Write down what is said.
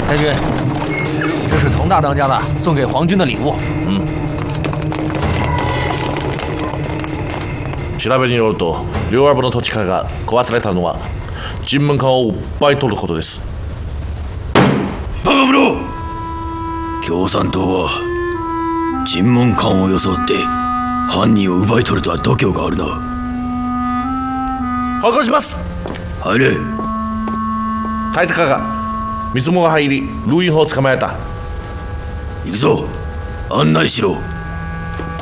太君，这是佟大当家的送给皇军的礼物。 調べによると、両ア部の土地課が壊されたのは尋問官を奪い取ることです。 バカ者！共産党は尋問官を装って犯人を奪い取るとは度胸があるな。 報告します。 入れ。 大佐課が三つ子が入りルインホを捕まえた。 行くぞ。案内しろ。